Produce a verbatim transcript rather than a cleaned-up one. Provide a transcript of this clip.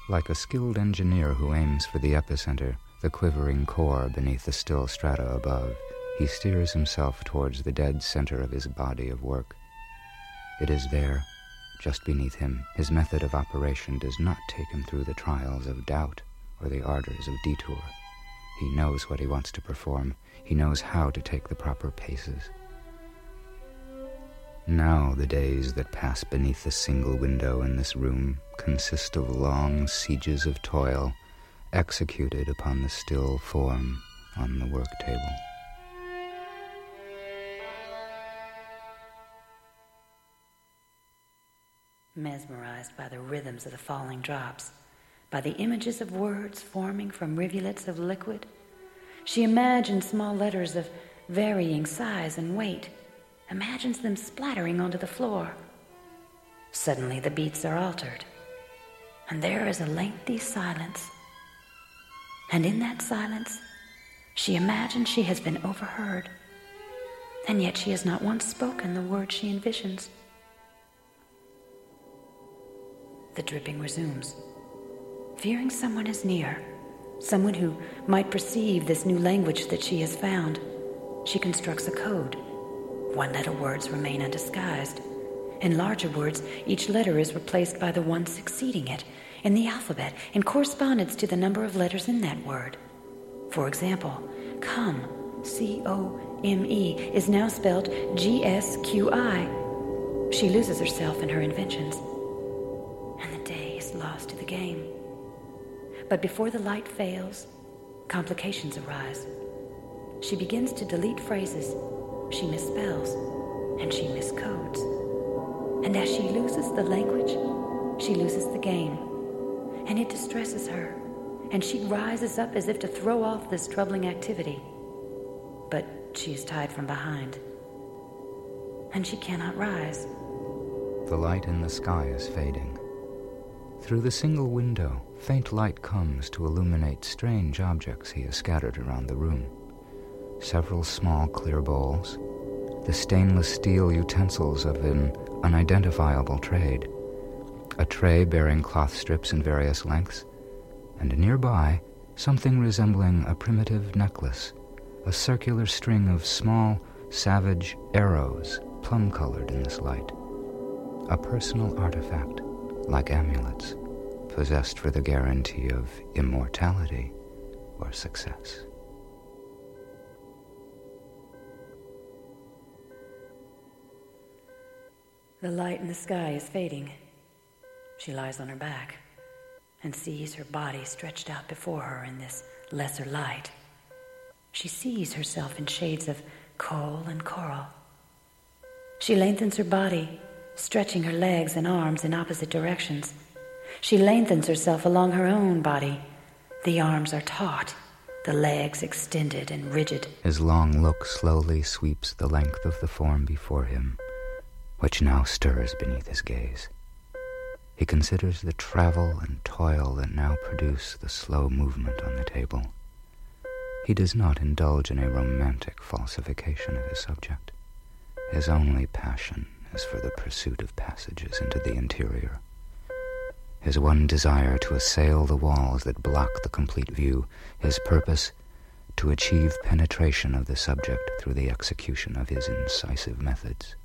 Like a skilled engineer who aims for the epicenter, the quivering core beneath the still strata above, he steers himself towards the dead center of his body of work. It is there, just beneath him. His method of operation does not take him through the trials of doubt or the ardors of detour. He knows what he wants to perform. He knows how to take the proper paces. Now the days that pass beneath the single window in this room consist of long sieges of toil executed upon the still form on the work table. Mesmerized by the rhythms of the falling drops, by the images of words forming from rivulets of liquid, she imagines small letters of varying size and weight, imagines them splattering onto the floor. Suddenly the beats are altered, and there is a lengthy silence. And in that silence, she imagines she has been overheard, and yet she has not once spoken the words she envisions. The dripping resumes. Fearing someone is near, someone who might perceive this new language that she has found, she constructs a code. One-letter words remain undisguised. In larger words, each letter is replaced by the one succeeding it in the alphabet in correspondence to the number of letters in that word. For example, come, C O M E, is now spelled G S Q I. She loses herself in her inventions, and the day is lost to the game. But before the light fails, complications arise. She begins to delete phrases, she misspells, and she miscodes. And as she loses the language, she loses the game. And it distresses her, and she rises up as if to throw off this troubling activity. But she is tied from behind, and she cannot rise. The light in the sky is fading. Through the single window, faint light comes to illuminate strange objects he has scattered around the room. Several small clear bowls, the stainless steel utensils of an unidentifiable trade, a tray bearing cloth strips in various lengths, and nearby, something resembling a primitive necklace, a circular string of small, savage arrows, plum-colored in this light. A personal artifact, like amulets, possessed for the guarantee of immortality or success. The light in the sky is fading. She lies on her back and sees her body stretched out before her in this lesser light. She sees herself in shades of coal and coral. She lengthens her body, stretching her legs and arms in opposite directions. She lengthens herself along her own body. The arms are taut, the legs extended and rigid. His long look slowly sweeps the length of the form before him, which now stirs beneath his gaze. He considers the travel and toil that now produce the slow movement on the table. He does not indulge in a romantic falsification of his subject. His only passion is for the pursuit of passages into the interior. His one desire to assail the walls that block the complete view, his purpose to achieve penetration of the subject through the execution of his incisive methods.